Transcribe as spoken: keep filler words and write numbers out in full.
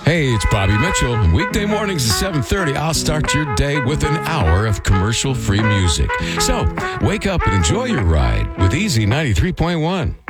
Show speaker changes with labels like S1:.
S1: Hey, it's Bobby Mitchell. And weekday mornings at seven thirty, I'll start your day with an hour of commercial-free music. So, wake up and enjoy your ride with Easy ninety-three point one.